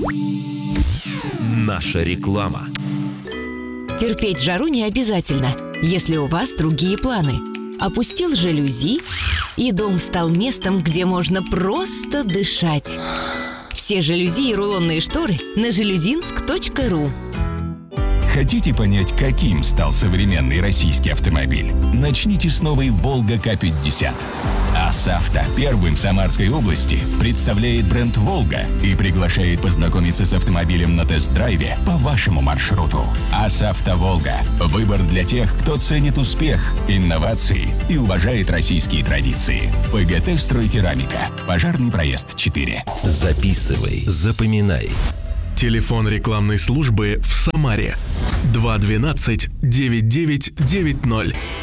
Наша реклама. Терпеть жару не обязательно, если у вас другие планы. Опустил жалюзи, и дом стал местом, где можно просто дышать. Все жалюзи и рулонные шторы на жалюзинск.ру. Хотите понять, каким стал современный российский автомобиль? Начните с новой «Волга К-50». АсАвто первым в Самарской области представляет бренд «Волга» и приглашает познакомиться с автомобилем на тест-драйве по вашему маршруту. АсАвто «Волга» – выбор для тех, кто ценит успех, инновации и уважает российские традиции. ПГТ «Стройкерамика». Пожарный проезд 4. Записывай, запоминай. Телефон рекламной службы в Самаре 212 9990.